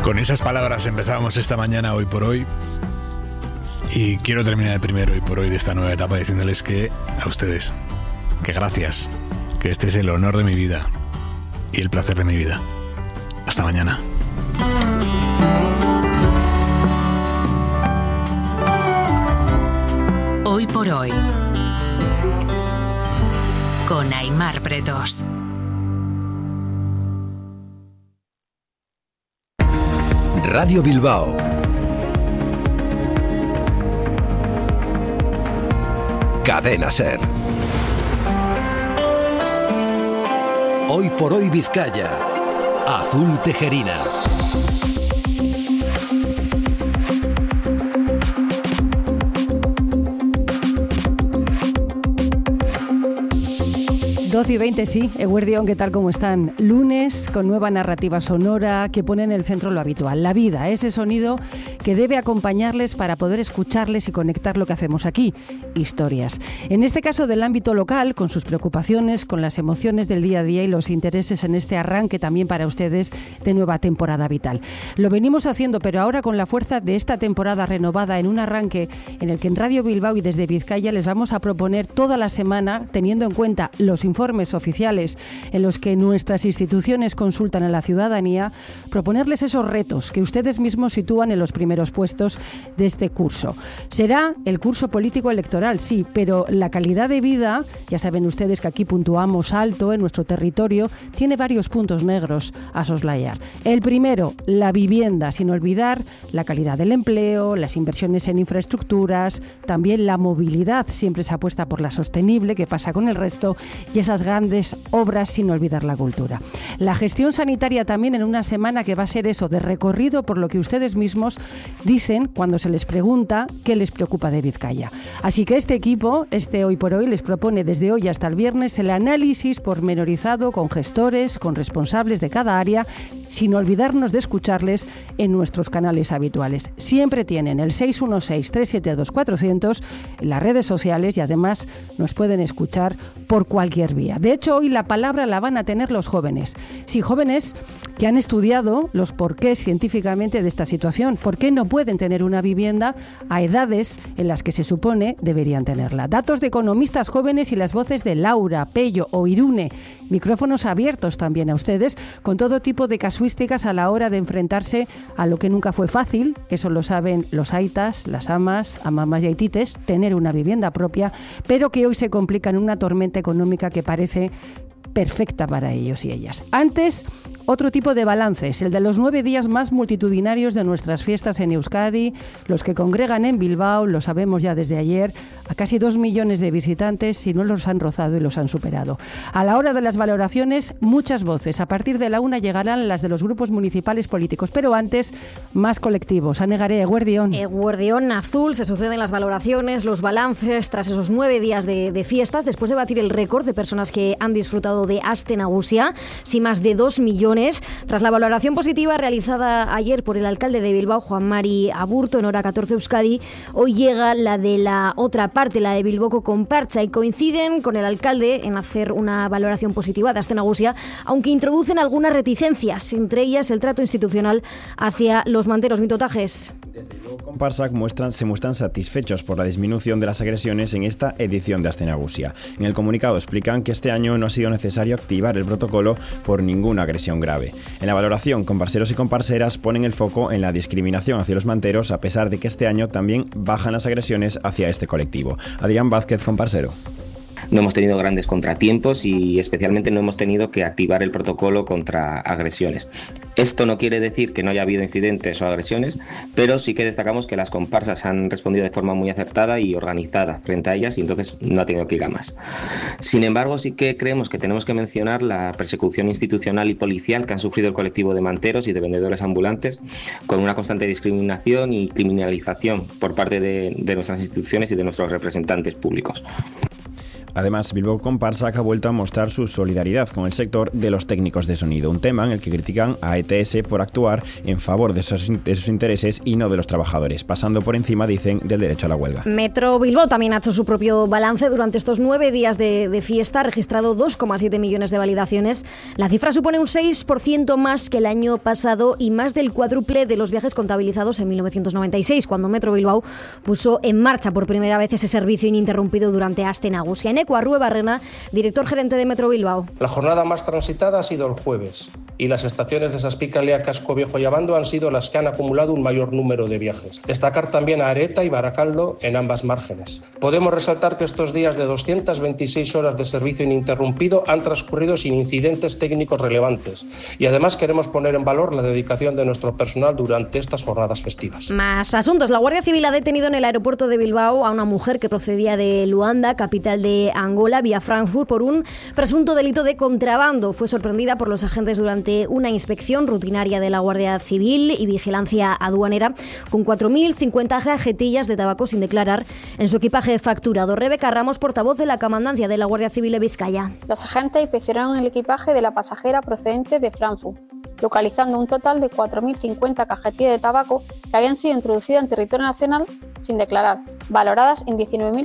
Con esas palabras empezábamos esta mañana Hoy por Hoy, y quiero terminar el primer Hoy por Hoy de esta nueva etapa diciéndoles que a ustedes, que gracias, que este es el honor de mi vida y el placer de mi vida. Hasta mañana. Hoy por Hoy, con Aimar Pretos. Radio Bilbao. Cadena SER. Hoy por Hoy Vizcaya. Azul Tejerina. Y 20, sí, Eguerdión, ¿qué tal? ¿Cómo están? Lunes con nueva narrativa sonora que pone en el centro lo habitual, la vida, ese sonido que debe acompañarles para poder escucharles y conectar lo que hacemos aquí, historias. En este caso del ámbito local, con sus preocupaciones, con las emociones del día a día y los intereses en este arranque también para ustedes de nueva temporada vital. Lo venimos haciendo, pero ahora con la fuerza de esta temporada renovada en un arranque en el que en Radio Bilbao y desde Vizcaya les vamos a proponer toda la semana, teniendo en cuenta los informes oficiales en los que nuestras instituciones consultan a la ciudadanía, proponerles esos retos que ustedes mismos sitúan en los primeros puestos de este curso. Será el curso político electoral, sí, pero la calidad de vida, ya saben ustedes que aquí puntuamos alto en nuestro territorio, tiene varios puntos negros a soslayar. El primero, la vivienda, sin olvidar la calidad del empleo, las inversiones en infraestructuras, también la movilidad, siempre se apuesta por la sostenible, que pasa con el resto, y esas grandes obras, sin olvidar la cultura. La gestión sanitaria también en una semana que va a ser eso, de recorrido por lo que ustedes mismos dicen cuando se les pregunta qué les preocupa de Vizcaya. Así que este equipo, Hoy por Hoy, les propone desde hoy hasta el viernes el análisis pormenorizado con gestores, con responsables de cada área, sin olvidarnos de escucharles en nuestros canales habituales. Siempre tienen el 616-372-400 en las redes sociales y además nos pueden escuchar por cualquier vía. De hecho, hoy la palabra la van a tener los jóvenes. Sí, jóvenes que han estudiado los porqués científicamente de esta situación. ¿Por qué no pueden tener una vivienda a edades en las que se supone deberían tenerla? Datos de economistas jóvenes y las voces de Laura, Pello o Irune. Micrófonos abiertos también a ustedes, con todo tipo de casuísticas a la hora de enfrentarse a lo que nunca fue fácil, eso lo saben los aitas, las amas, amamas y aitites, tener una vivienda propia, pero que hoy se complica en una tormenta económica que parece perfecta para ellos y ellas. Antes, otro tipo de balances, el de los 9 días más multitudinarios de nuestras fiestas en Euskadi, los que congregan en Bilbao, lo sabemos ya desde ayer, a casi 2 millones de visitantes, si no los han rozado y los han superado. A la hora de las valoraciones, muchas voces. A partir de la 1 llegarán las de los grupos municipales políticos, pero antes, más colectivos. Anegaré, Eguerdión. Eguerdión Azul, se suceden las valoraciones, los balances tras esos 9 días de fiestas, después de batir el récord de personas que han disfrutado de Aste Nagusia, sí, más de 2 millones. Tras la valoración positiva realizada ayer por el alcalde de Bilbao, Juan Mari Aburto, en Hora 14 Euskadi, hoy llega la de la otra parte, la de Bilboko Konpartsa, y coinciden con el alcalde en hacer una valoración positiva de Aste Nagusia, aunque introducen algunas reticencias, entre ellas el trato institucional hacia los manteros. Mitotajes. Desde Bilboko Konpartsa se muestran satisfechos por la disminución de las agresiones en esta edición de Aste Nagusia. En el comunicado explican que este año no ha sido necesario activar el protocolo por ninguna agresión grave. En la valoración, comparseros y comparseras ponen el foco en la discriminación hacia los manteros, a pesar de que este año también bajan las agresiones hacia este colectivo. Adrián Vázquez, comparsero. No hemos tenido grandes contratiempos y especialmente no hemos tenido que activar el protocolo contra agresiones. Esto no quiere decir que no haya habido incidentes o agresiones, pero sí que destacamos que las comparsas han respondido de forma muy acertada y organizada frente a ellas y entonces no ha tenido que ir a más. Sin embargo, sí que creemos que tenemos que mencionar la persecución institucional y policial que han sufrido el colectivo de manteros y de vendedores ambulantes, con una constante discriminación y criminalización por parte de nuestras instituciones y de nuestros representantes públicos. Además, Bilbao Comparsac ha vuelto a mostrar su solidaridad con el sector de los técnicos de sonido, un tema en el que critican a ETS por actuar en favor de sus intereses y no de los trabajadores, pasando por encima, dicen, del derecho a la huelga. Metro Bilbao también ha hecho su propio balance durante estos 9 días de fiesta, ha registrado 2,7 millones de validaciones. La cifra supone un 6% más que el año pasado y más del cuádruple de los viajes contabilizados en 1996, cuando Metro Bilbao puso en marcha por primera vez ese servicio ininterrumpido durante Aste Nagusia. Eneco Arrue Barrena, director gerente de Metro Bilbao. La jornada más transitada ha sido el jueves y las estaciones de Saspicalea, Casco Viejo y Abando han sido las que han acumulado un mayor número de viajes. Destacar también a Areta y Baracaldo en ambas márgenes. Podemos resaltar que estos días de 226 horas de servicio ininterrumpido han transcurrido sin incidentes técnicos relevantes y además queremos poner en valor la dedicación de nuestro personal durante estas jornadas festivas. Más asuntos. La Guardia Civil ha detenido en el aeropuerto de Bilbao a una mujer que procedía de Luanda, capital de Angola, vía Frankfurt, por un presunto delito de contrabando. Fue sorprendida por los agentes durante una inspección rutinaria de la Guardia Civil y vigilancia aduanera con 4.050 cajetillas de tabaco sin declarar en su equipaje facturado. Rebeca Ramos, portavoz de la Comandancia de la Guardia Civil de Vizcaya. Los agentes inspeccionaron el equipaje de la pasajera procedente de Frankfurt, localizando un total de 4.050 cajetillas de tabaco que habían sido introducidas en territorio nacional sin declarar, valoradas en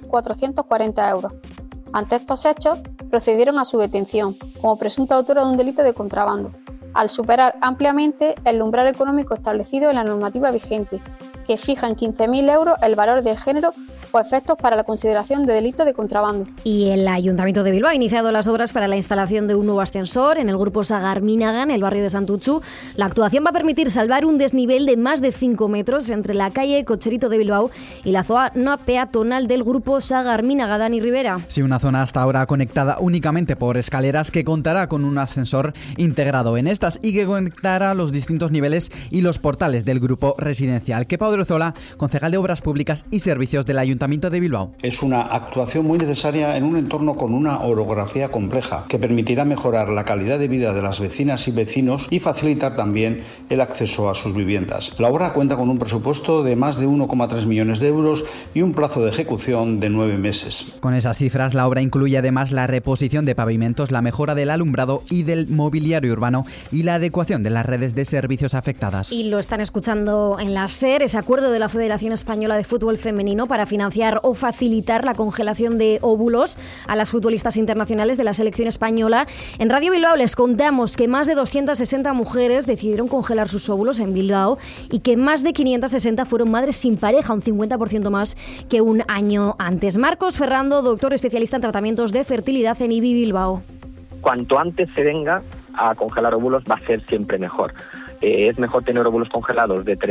19.440 euros. Ante estos hechos, procedieron a su detención como presunta autora de un delito de contrabando, al superar ampliamente el umbral económico establecido en la normativa vigente, que fija en 15.000 euros el valor del género o efectos para la consideración de delito de contrabando. Y el Ayuntamiento de Bilbao ha iniciado las obras para la instalación de un nuevo ascensor en el grupo Sagarminaga, en el barrio de Santutxu. La actuación va a permitir salvar un desnivel de más de 5 metros entre la calle Cocherito de Bilbao y la zona peatonal del grupo Sagarminaga. Dani Rivera. Sí, una zona hasta ahora conectada únicamente por escaleras que contará con un ascensor integrado en estas y que conectará los distintos niveles y los portales del grupo residencial. Kepa Odriozola, concejal de Obras Públicas y Servicios del Ayuntamiento de Bilbao. Es una actuación muy necesaria en un entorno con una orografía compleja que permitirá mejorar la calidad de vida de las vecinas y vecinos y facilitar también el acceso a sus viviendas. La obra cuenta con un presupuesto de más de 1,3 millones de euros y un plazo de ejecución de 9 meses. Con esas cifras, la obra incluye además la reposición de pavimentos, la mejora del alumbrado y del mobiliario urbano y la adecuación de las redes de servicios afectadas. Y lo están escuchando en la SER, ese acuerdo de la Federación Española de Fútbol Femenino para financiar o facilitar la congelación de óvulos a las futbolistas internacionales de la selección española. En Radio Bilbao les contamos que más de 260 mujeres decidieron congelar sus óvulos en Bilbao y que más de 560 fueron madres sin pareja, un 50% más que un año antes. Marcos Ferrando, doctor especialista en tratamientos de fertilidad en IBI Bilbao. Cuanto antes se venga a congelar óvulos va a ser siempre mejor. Es mejor tener óvulos congelados de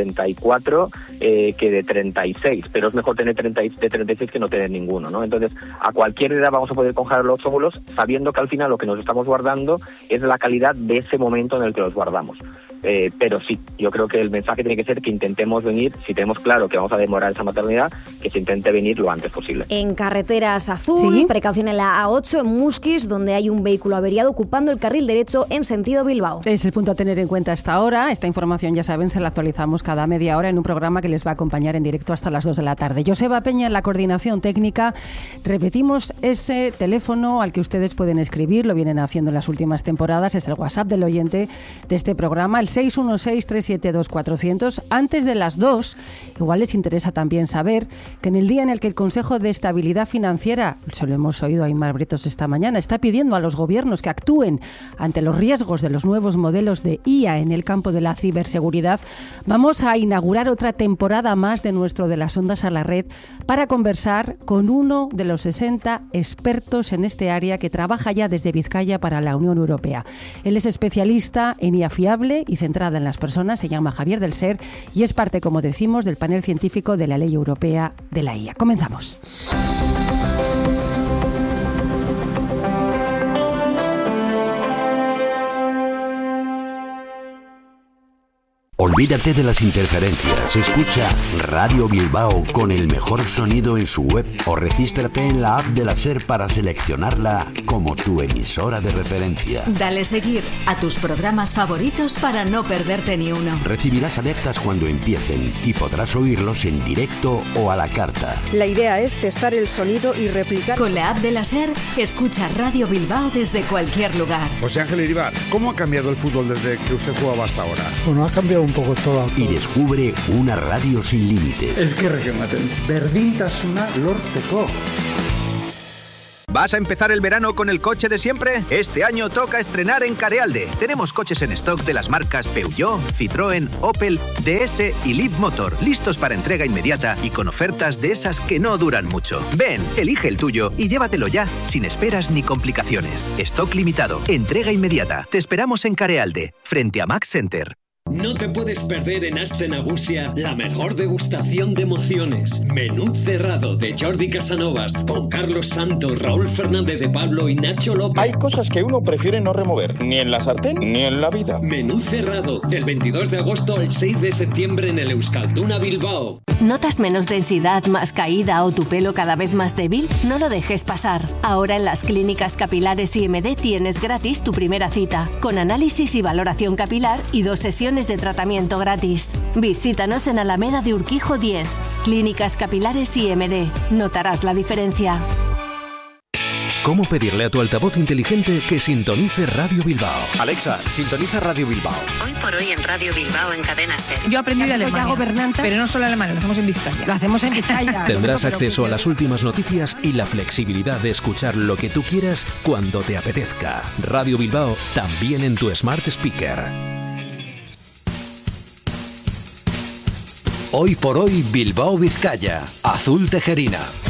34 que de 36, pero es mejor tener de 36 que no tener ninguno, ¿no? Entonces, a cualquier edad vamos a poder congelar los óvulos sabiendo que al final lo que nos estamos guardando es la calidad de ese momento en el que los guardamos. Pero sí, yo creo que el mensaje tiene que ser que intentemos venir, si tenemos claro que vamos a demorar esa maternidad, que se intente venir lo antes posible. En Carreteras Azul, ¿sí? Precaución en la A8 en Musquis, donde hay un vehículo averiado ocupando el carril derecho en sentido Bilbao. Es el punto a tener en cuenta hasta ahora. Esta información, ya saben, se la actualizamos cada media hora en un programa que les va a acompañar en directo hasta las 2 de la tarde. Joseba Peña en la coordinación técnica. Repetimos ese teléfono al que ustedes pueden escribir, lo vienen haciendo en las últimas temporadas, es el WhatsApp del oyente de este programa, el 616-372-400. Antes de las 2, igual les interesa también saber que en el día en el que el Consejo de Estabilidad Financiera, se lo hemos oído a Aimar Bretos esta mañana, está pidiendo a los gobiernos que actúen ante los riesgos de los nuevos modelos de IA en el campo de la ciberseguridad, vamos a inaugurar otra temporada más de nuestro De las Ondas a la Red para conversar con uno de los 60 expertos en este área que trabaja ya desde Vizcaya para la Unión Europea. Él es especialista en IA fiable y centrada en las personas, se llama Javier del Ser y es parte, como decimos, del panel científico de la Ley Europea de la IA. Comenzamos. Olvídate de las interferencias. Escucha Radio Bilbao con el mejor sonido en su web o regístrate en la app de la SER para seleccionarla como tu emisora de referencia. Dale seguir a tus programas favoritos para no perderte ni uno. Recibirás alertas cuando empiecen y podrás oírlos en directo o a la carta. La idea es testar el sonido y replicar. Con la app de la SER, escucha Radio Bilbao desde cualquier lugar. José Ángel Iribar, ¿cómo ha cambiado el fútbol desde que usted jugaba hasta ahora? Bueno, ha cambiado un poco todo. Y descubre una radio sin límites. Eskerrak ematen. Berdintasuna lortzeko. ¿Vas a empezar el verano con el coche de siempre? Este año toca estrenar en Carealde. Tenemos coches en stock de las marcas Peugeot, Citroën, Opel, DS y Leapmotor, listos para entrega inmediata y con ofertas de esas que no duran mucho. Ven, elige el tuyo y llévatelo ya, sin esperas ni complicaciones. Stock limitado, entrega inmediata. Te esperamos en Carealde, frente a Max Center. No te puedes perder en Aste Nagusia la mejor degustación de emociones. Menú cerrado de Jordi Casanovas con Carlos Santos, Raúl Fernández de Pablo y Nacho López. Hay cosas que uno prefiere no remover, ni en la sartén ni en la vida. Menú cerrado del 22 de agosto al 6 de septiembre en el Euskalduna Bilbao. ¿Notas menos densidad, más caída o tu pelo cada vez más débil? No lo dejes pasar. Ahora en las clínicas capilares IMD tienes gratis tu primera cita, con análisis y valoración capilar y 2 sesiones de tratamiento gratis. Visítanos en Alameda de Urquijo 10. Clínicas Capilares IMD. Notarás la diferencia. ¿Cómo pedirle a tu altavoz inteligente que sintonice Radio Bilbao? Alexa, sintoniza Radio Bilbao. Hoy por hoy en Radio Bilbao en Cadena SER. Yo aprendí de Alemania, pero no solo alemán, lo hacemos en Vizcaya. Lo hacemos en Vizcaya. Tendrás acceso a las últimas noticias y la flexibilidad de escuchar lo que tú quieras cuando te apetezca. Radio Bilbao, también en tu Smart Speaker. Hoy por hoy Bilbao Vizcaya, Azul Tejerina.